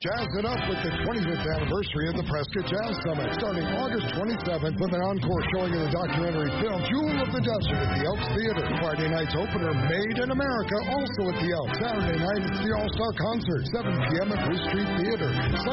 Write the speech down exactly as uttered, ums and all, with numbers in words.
Jazz it up with the twenty-fifth anniversary of the Prescott Jazz Summit, starting August twenty-seventh with an encore showing of the documentary film Jewel of the Desert at the Elks Theater. Friday night's opener, Made in America, also at the Elks. Saturday night, it's the All-Star Concert, seven p.m. at Bruce Street Theater.